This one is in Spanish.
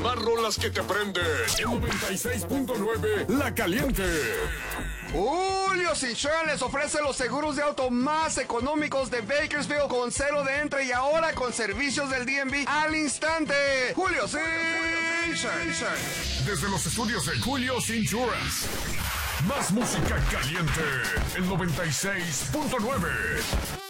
más rolas que te prenden. En 96.9, La Caliente. Julio Insurance les ofrece los seguros de auto más económicos de Bakersfield con cero de entre y ahora con servicios del DMV al instante. Julio Insurance. Desde los estudios de Julio Insurance. Más música caliente. El 96.9.